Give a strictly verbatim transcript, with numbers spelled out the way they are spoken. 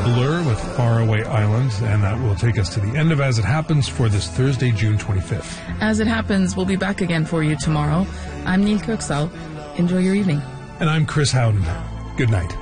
Blur with Faraway Islands, and that will take us to the end of As It Happens for this Thursday, June twenty-fifth. As It Happens, we'll be back again for you tomorrow. I'm Neil Kirksall. Enjoy your evening. And I'm Chris Howden. Good night.